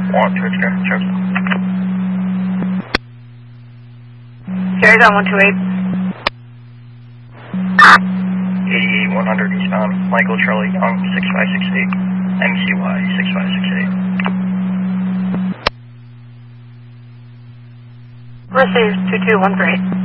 Want to extract Charles. Carries on 128. 88-100 eastbound, Michael Charlie Young, 6568, MCY 6568. Received 2213.